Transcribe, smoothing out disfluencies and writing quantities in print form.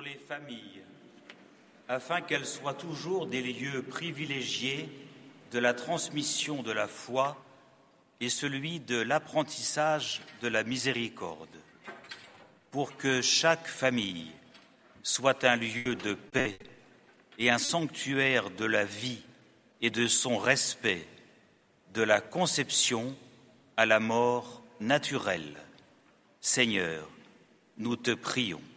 les familles, afin qu'elles soient toujours des lieux privilégiés de la transmission de la foi et celui de l'apprentissage de la miséricorde, pour que chaque famille soit un lieu de paix et un sanctuaire de la vie et de son respect, de la conception à la mort naturelle. Seigneur, nous te prions.